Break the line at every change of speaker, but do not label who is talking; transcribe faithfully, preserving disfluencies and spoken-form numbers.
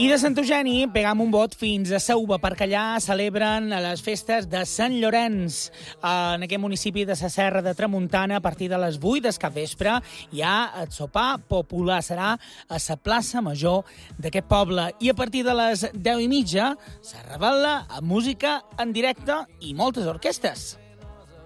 I de Sant Eugeni pegam un bot fins a Sauva, perquè allà celebren les festes de Sant Llorenç. En aquest municipi de la Serra de Tramuntana, a partir de les vuit del capvespre, hi ha el sopar popular. Serà a la plaça Major d'aquest poble. I a partir de les deu i mitja se revela amb música en directe i moltes orquestes.